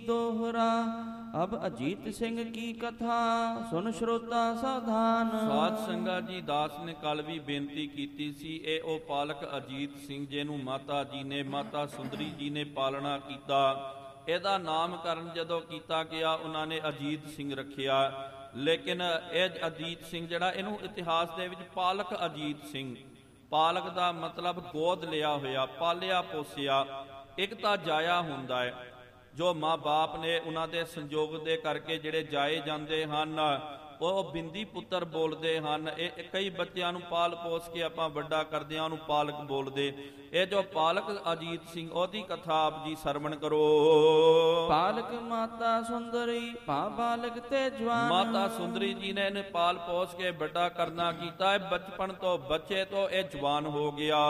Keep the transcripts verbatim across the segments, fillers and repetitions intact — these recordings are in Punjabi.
दोहरा। अब अजीत सिंह की कथा सुन श्रोता सावधान। ਸਾਧ ਸੰਗਤ ਜੀ ਦਾਸ ਨੇ ਕੱਲ ਵੀ ਬੇਨਤੀ ਕੀਤੀ ਸੀ, ਇਹ ਉਹ ਪਾਲਕ ਅਜੀਤ ਸਿੰਘ ਜਿਹਨੂੰ ਮਾਤਾ ਜੀ ਨੇ ਮਾਤਾ ਸੁੰਦਰੀ ਜੀ ਨੇ ਪਾਲਣਾ ਕੀਤਾ। ਇਹਦਾ ਨਾਮਕਰਨ ਜਦੋਂ ਕੀਤਾ ਗਿਆ ਉਹਨਾਂ ਨੇ ਅਜੀਤ ਸਿੰਘ ਰੱਖਿਆ, ਲੇਕਿਨ ਇਹ ਅਜੀਤ ਸਿੰਘ ਜਿਹੜਾ ਇਹਨੂੰ ਇਤਿਹਾਸ ਦੇ ਵਿੱਚ ਪਾਲਕ ਅਜੀਤ ਸਿੰਘ, ਪਾਲਕ ਦਾ ਮਤਲਬ ਗੋਦ ਲਿਆ ਹੋਇਆ, ਪਾਲਿਆ ਪੋਸਿਆ। ਇੱਕ ਤਾਂ ਜਾਇਆ ਹੁੰਦਾ ਹੈ ਜੋ ਮਾਂ ਬਾਪ ਨੇ ਉਹਨਾਂ ਦੇ ਸੰਯੋਗ ਦੇ ਕਰਕੇ ਜਿਹੜੇ ਜਾਏ ਜਾਂਦੇ ਹਨ ਉਹ ਬਿੰਦੀ ਪੁੱਤਰ ਬੋਲਦੇ ਹਨ। ਇਹ ਕਈ ਬੱਚਿਆਂ ਨੂੰ ਪਾਲ ਪੋਸ ਕੇ ਆਪਾਂ ਵੱਡਾ ਕਰਦੇ ਹਾਂ, ਉਹਨੂੰ ਪਾਲਕ ਬੋਲਦੇ। ਇਹ ਜੋ ਪਾਲਕ ਅਜੀਤ ਸਿੰਘ ਉਹਦੀ ਕਥਾ ਆਪ ਜੀ ਸਰਵਣ ਕਰੋ। ਪਾਲਕ ਮਾਤਾ ਸੁੰਦਰੀ ਪਾ ਬਾਲਕ ਤੇ ਜਵਾਨ। ਮਾਤਾ ਸੁੰਦਰੀ ਜੀ ਨੇ ਇਹਨੇ ਪਾਲ ਪੋਸ ਕੇ ਵੱਡਾ ਕਰਨਾ ਕੀਤਾ। ਬਚਪਨ ਤੋਂ ਬੱਚੇ ਤੋਂ ਇਹ ਜਵਾਨ ਹੋ ਗਿਆ।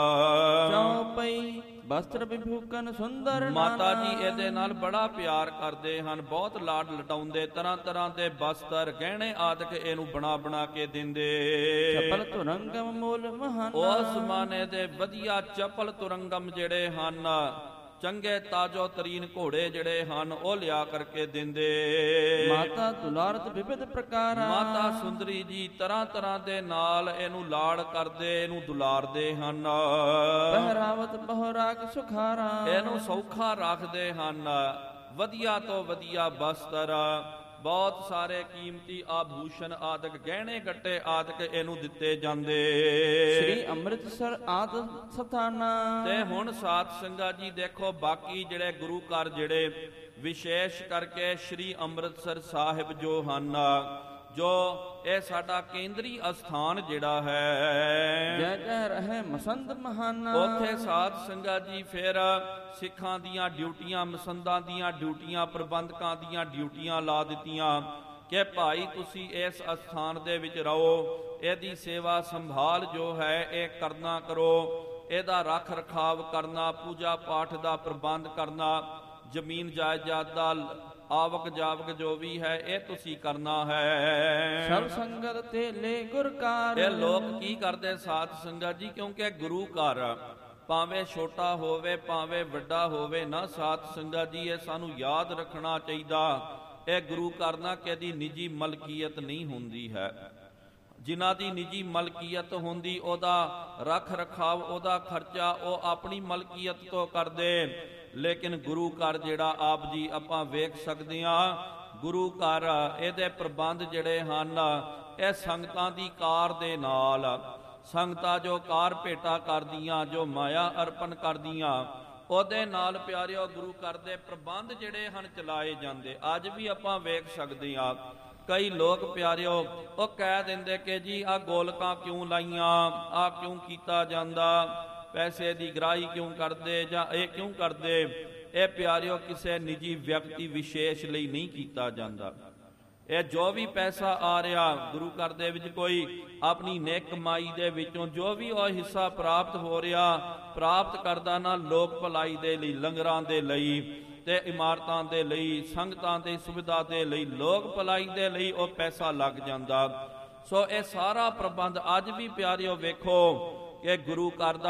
ਚੌਪਈ ਵਸਤਰ ਵਿਭੂਕਨ ਸੁੰਦਰ। ਮਾਤਾ ਜੀ ਇਹਦੇ ਨਾਲ ਬੜਾ ਪਿਆਰ ਕਰਦੇ ਹਨ, ਬਹੁਤ ਲਾਡ ਲਟਾਉਂਦੇ, ਤਰ੍ਹਾਂ ਤਰ੍ਹਾਂ ਦੇ ਬਸਤਰ ਗਹਿਣੇ ਆਦਿਕ ਇਹਨੂੰ ਬਣਾ ਬਣਾ ਕੇ ਦਿੰਦੇ। ਚਪਲ ਤੁਰੰਗਮ ਮੂਲ ਮਹਾਨ। ਉਸ ਜ਼ਮਾਨੇ ਦੇ ਵਧੀਆ ਚਪਲ ਤੁਰੰਗਮ ਜਿਹੜੇ ਹਨ, ਚੰਗੇ ਤਾਜੋ ਤਰੀਨ ਘੋੜੇ ਜਿਹੜੇ ਹਨ ਉਹ ਲਿਆ ਕਰਕੇ ਦਿੰਦੇ। ਮਾਤਾ ਦੁਲਾਰਤ ਵਿਵਿਧ ਪ੍ਰਕਾਰ। ਮਾਤਾ ਸੁੰਦਰੀ ਜੀ ਤਰ੍ਹਾਂ ਤਰ੍ਹਾਂ ਦੇ ਨਾਲ ਇਹਨੂੰ ਲਾੜ ਕਰਦੇ, ਇਹਨੂੰ ਦੁਲਾਰਦੇ ਹਨ। ਪਹਿਰਾਵਤ ਬਹੁਰਾਗ ਸੁਖਾਰਾ। ਇਹਨੂੰ ਸੌਖਾ ਰੱਖਦੇ ਹਨ। ਵਧੀਆ ਤੋਂ ਵਧੀਆ ਬਸਤਰ, ਬਹੁਤ ਸਾਰੇ ਕੀਮਤੀ ਆਭੂਸ਼ਣ ਆਦਿਕ ਗਹਿਣੇ ਗੱਟੇ ਆਦਿਕ ਇਹਨੂੰ ਦਿੱਤੇ ਜਾਂਦੇ। ਸ੍ਰੀ ਅੰਮ੍ਰਿਤਸਰ ਆਦ ਸਥਾਨਾ। ਤੇ ਹੁਣ ਸਾਧ ਸੰਗਤ ਜੀ ਦੇਖੋ, ਬਾਕੀ ਜਿਹੜੇ ਗੁਰੂ ਘਰ ਜਿਹੜੇ ਵਿਸ਼ੇਸ਼ ਕਰਕੇ ਸ੍ਰੀ ਅੰਮ੍ਰਿਤਸਰ ਸਾਹਿਬ ਜੋ ਹਨ, ਜੋ ਇਹ ਸਾਡਾ ਕੇਂਦਰੀ ਅਸਥਾਨ ਜਿਹੜਾ ਹੈ, ਜੈ ਜੈ ਰਹੇ ਮਸੰਦ ਮਹਾਨਾ। ਉੱਥੇ ਸਾਧ ਸੰਗਤ ਜੀ ਫਿਰ ਸਿੱਖਾਂ ਦੀਆਂ ਡਿਊਟੀਆਂ, ਮਸੰਦਾਂ ਦੀਆਂ ਡਿਊਟੀਆਂ, ਪ੍ਰਬੰਧਕਾਂ ਦੀਆਂ ਡਿਊਟੀਆਂ ਲਾ ਦਿੱਤੀਆਂ ਕਿ ਭਾਈ ਤੁਸੀਂ ਇਸ ਅਸਥਾਨ ਦੇ ਵਿੱਚ ਰਹੋ, ਇਹਦੀ ਸੇਵਾ ਸੰਭਾਲ ਜੋ ਹੈ ਇਹ ਕਰਨਾ ਕਰੋ, ਇਹਦਾ ਰੱਖ ਰਖਾਵ ਕਰਨਾ, ਪੂਜਾ ਪਾਠ ਦਾ ਪ੍ਰਬੰਧ ਕਰਨਾ, ਜ਼ਮੀਨ ਜਾਇਦਾਦ ਦਾ ਆਵਕ ਜਾਵਕ ਜੋ ਵੀ ਹੈ ਇਹ ਤੁਸੀਂ ਕਰਨਾ ਹੈ। ਸਭ ਸੰਗਤ ਤੇ ਲੈ ਗੁਰਕਾਰ। ਇਹ ਲੋਕ ਕੀ ਕਰਦੇ ਸਾਧ ਸੰਗਤ ਜੀ, ਕਿਉਂਕਿ ਗੁਰੂ ਘਰ ਭਾਵੇਂ ਛੋਟਾ ਹੋਵੇ ਭਾਵੇਂ ਵੱਡਾ ਹੋਵੇ ਨਾ ਸਾਧ ਸੰਗਤ ਜੀ, ਇਹ ਸਾਨੂੰ ਯਾਦ ਰੱਖਣਾ ਚਾਹੀਦਾ, ਇਹ ਗੁਰੂ ਘਰ ਨਾ ਕਦੀ ਨਿੱਜੀ ਮਲਕੀਅਤ ਨਹੀਂ ਹੁੰਦੀ ਹੈ। ਜਿਨ੍ਹਾਂ ਦੀ ਨਿੱਜੀ ਮਲਕੀਅਤ ਹੁੰਦੀ ਉਹਦਾ ਰੱਖ ਰਖਾਵ, ਉਹਦਾ ਖਰਚਾ ਉਹ ਆਪਣੀ ਮਲਕੀਅਤ ਤੋਂ ਕਰਦੇ। ਲੇਕਿਨ ਗੁਰੂ ਘਰ ਜਿਹੜਾ ਆਪ ਜੀ ਆਪਾਂ ਵੇਖ ਸਕਦੇ ਹਾਂ, ਗੁਰੂ ਘਰ ਇਹਦੇ ਪ੍ਰਬੰਧ ਜਿਹੜੇ ਹਨ ਇਹ ਸੰਗਤਾਂ ਦੀ ਕਾਰ ਦੇ ਨਾਲ, ਸੰਗਤਾਂ ਜੋ ਕਾਰ ਭੇਟਾ ਕਰਦੀਆਂ, ਜੋ ਮਾਇਆ ਅਰਪਣ ਕਰਦੀਆਂ, ਉਹਦੇ ਨਾਲ ਪਿਆਰਿਓ ਗੁਰੂ ਘਰ ਦੇ ਪ੍ਰਬੰਧ ਜਿਹੜੇ ਹਨ ਚਲਾਏ ਜਾਂਦੇ। ਅੱਜ ਵੀ ਆਪਾਂ ਵੇਖ ਸਕਦੇ ਹਾਂ ਕਈ ਲੋਕ ਪਿਆਰਿਓ ਉਹ ਕਹਿ ਦਿੰਦੇ ਕਿ ਜੀ ਆਹ ਗੋਲਕਾਂ ਕਿਉਂ ਲਾਈਆਂ, ਆਹ ਕਿਉਂ ਕੀਤਾ ਜਾਂਦਾ, ਪੈਸੇ ਦੀ ਗ੍ਰਾਹੀ ਕਿਉਂ ਕਰਦੇ ਜਾਂ ਇਹ ਕਿਉਂ ਕਰਦੇ। ਇਹ ਪਿਆਰਿਓ ਕਿਸੇ ਨਿੱਜੀ ਵਿਅਕਤੀ ਵਿਸ਼ੇਸ਼ ਲਈ ਨਹੀਂ ਕੀਤਾ ਜਾਂਦਾ। ਇਹ ਜੋ ਵੀ ਪੈਸਾ ਆ ਰਿਹਾ ਗੁਰੂ ਘਰ ਦੇ ਵਿੱਚ, ਕੋਈ ਆਪਣੀ ਨੇਕ ਕਮਾਈ ਦੇ ਵਿੱਚੋਂ ਜੋ ਵੀ ਉਹ ਹਿੱਸਾ ਪ੍ਰਾਪਤ ਹੋ ਰਿਹਾ, ਪ੍ਰਾਪਤ ਕਰਦਾ ਨਾ ਲੋਕ ਭਲਾਈ ਦੇ ਲਈ, ਲੰਗਰਾਂ ਦੇ ਲਈ ਤੇ ਇਮਾਰਤਾਂ ਦੇ ਲਈ, ਸੰਗਤਾਂ ਦੀ ਸੁਵਿਧਾ ਦੇ ਲਈ, ਲੋਕ ਭਲਾਈ ਦੇ ਲਈ ਉਹ ਪੈਸਾ ਲੱਗ ਜਾਂਦਾ। ਸੋ ਇਹ ਸਾਰਾ ਪ੍ਰਬੰਧ ਅੱਜ ਵੀ ਪਿਆਰਿਓ ਵੇਖੋ ਕਿ ਗੁਰੂ ਘਰ ਦਾ